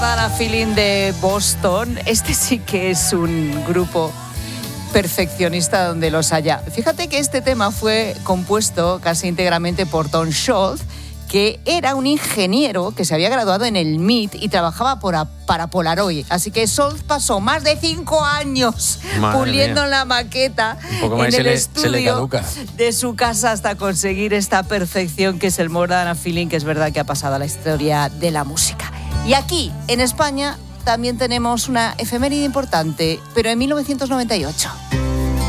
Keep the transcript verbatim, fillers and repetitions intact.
Para Feeling de Boston, este sí que es un grupo perfeccionista donde los haya. Fíjate que este tema fue compuesto casi íntegramente por Tom Scholz, que era un ingeniero que se había graduado en el M I T y trabajaba por a, para Polaroid. Así que Scholz pasó más de cinco años Madre puliendo mía. la maqueta en el le, estudio de su casa hasta conseguir esta perfección que es el More Than a Feeling, que es verdad que ha pasado a la historia de la música. Y aquí, en España, también tenemos una efeméride importante, pero en mil novecientos noventa y ocho.